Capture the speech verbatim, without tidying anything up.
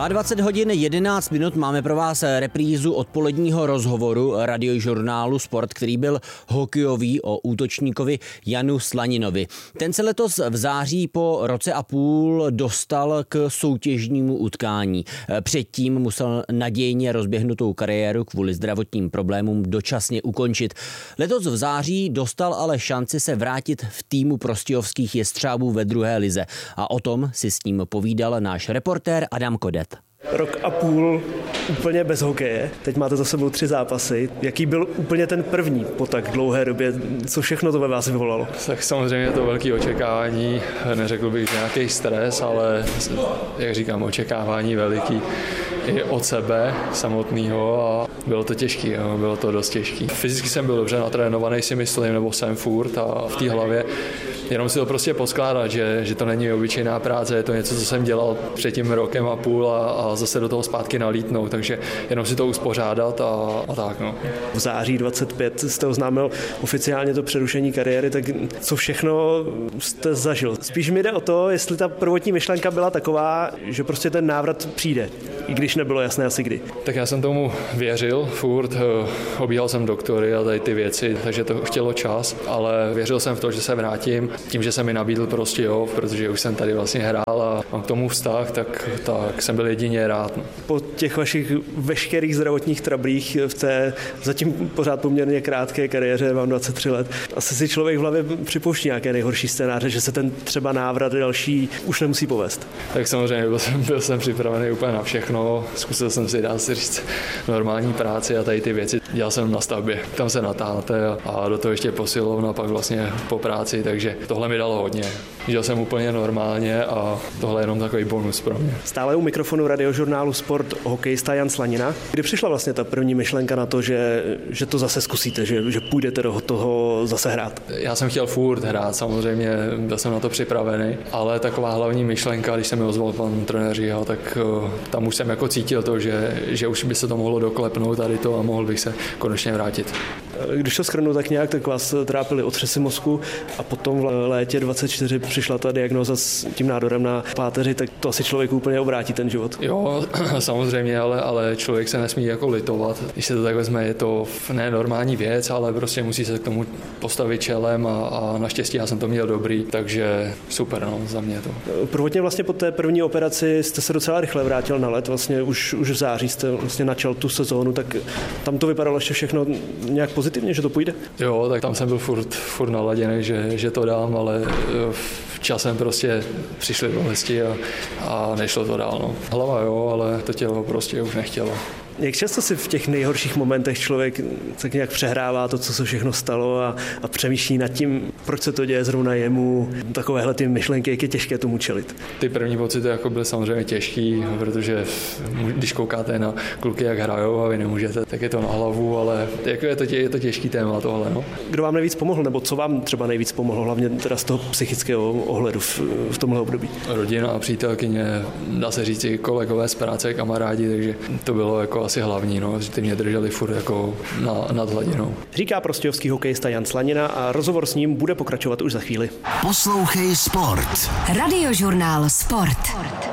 dvacet hodin jedenáct minut máme pro vás reprízu odpoledního rozhovoru radiožurnálu Sport, který byl hokejový o útočníkovi Janu Slaninovi. Ten se letos v září po roce a půl dostal k soutěžnímu utkání. Předtím musel nadějně rozběhnutou kariéru kvůli zdravotním problémům dočasně ukončit. Letos v září dostal ale šanci se vrátit v týmu prostějovských jestřábů ve druhé lize. A o tom si s ním povídal náš reportér Adam Kodet. Rok a půl úplně bez hokeje. Teď máte za sebou tři zápasy. Jaký byl úplně ten první po tak dlouhé době? Co všechno to ve vás vyvolalo? Tak samozřejmě je to velké očekávání. Neřekl bych, že nějaký stres, ale jak říkám, očekávání veliký i od sebe samotného a bylo to těžký, jo. Bylo to dost těžký. Fyzicky jsem byl dobře natrénovaný, si myslím, nebo jsem furt a v té hlavě jenom si to prostě poskládat, že, že to není obyčejná práce, je to něco, co jsem dělal před tím rokem a půl a, a zase do toho zpátky nalítnout, takže jenom si to uspořádat a, a tak. No. V září dvacet pět jste oznámil oficiálně to přerušení kariéry, tak co všechno jste zažil? Spíš mi jde o to, jestli ta prvotní myšlenka byla taková, že prostě ten návrat přijde, i když nebylo jasné asi kdy. Tak já jsem tomu věřil furt, obíhal jsem doktory a tady ty věci, takže to chtělo čas, ale věřil jsem v to, že se vrátím. Tím, že jsem mi nabídl prostě jo, protože už jsem tady vlastně hrál a mám k tomu vztah, tak, tak jsem byl jedině rád. Po těch vašich veškerých zdravotních trablích v té zatím pořád poměrně krátké kariéře, mám dvacet tři let, asi si člověk v hlavě připouští nějaké nejhorší scénáře, že se ten třeba návrat další už nemusí povést. Tak samozřejmě byl jsem, byl jsem připravený úplně na všechno, zkusil jsem si, dá se říct, normální práci a tady ty věci. Dělal jsem na stavbě, tam se natáhne a, a do toho ještě posilovna, pak vlastně po práci, takže tohle mi dalo hodně. Žil jsem úplně normálně a tohle je jenom takový bonus pro mě. Stále u mikrofonu radiožurnálu Sport hokejista Jan Slanina. Kdy přišla vlastně ta první myšlenka na to, že, že to zase zkusíte, že, že půjdete do toho zase hrát? Já jsem chtěl furt hrát, samozřejmě byl jsem na to připravený, ale taková hlavní myšlenka, když se mi ozval pan trenér Říha, tak uh, tam už jsem jako cítil to, že, že už by se to mohlo doklepnout tady to a mohl bych se konečně vrátit. Když to shrnu tak nějak, tak vás trápily otřesy mozku a potom v létě dvacet čtyři přišla ta diagnóza s tím nádorem na páteři, tak to asi člověk úplně obrátí ten život. Jo, samozřejmě, ale, ale člověk se nesmí jako litovat. Když se to tak vezme, je to ne normální věc, ale prostě musí se k tomu postavit čelem a, a naštěstí já jsem to měl dobrý, takže super, no, za mě to. Prvotně vlastně po té první operaci jste se docela rychle vrátil na led, vlastně už, už v září jste vlastně načal tu sezónu, tak tam to vypadalo ještě všechno nějak pozitivně, že to půjde? Jo, tak tam jsem byl furt, furt naladěný, že, že to dám, ale časem prostě přišly bolesti a, a nešlo to dál. No. Hlava jo, ale to tělo prostě už nechtělo. Jak často si v těch nejhorších momentech člověk tak nějak přehrává to, co se všechno stalo a, a přemýšlí nad tím, proč se to děje zrovna jemu, takovéhle ty myšlenky, jak je těžké tomu čelit? Ty první pocity jako byly samozřejmě těžký, protože když koukáte na kluky, jak hrajou a vy nemůžete, tak je to na hlavu, ale jako je, to tě, je to těžký téma tohle. No. Kdo vám nejvíc pomohl, nebo co vám třeba nejvíc pomohlo, hlavně teda z toho psychického ohledu v, v tomhle období? Rodina a přítelkyně, dá se říct i kolegové z práce, kamarádi, takže to bylo jako asi hlavní, no, že ty mě drželi furt jako na, nad hladinou. Říká prostějovský hokejista Jan Slanina a rozhovor s ním bude pokračovat už za chvíli. Poslouchej Sport. Radiožurnál Sport.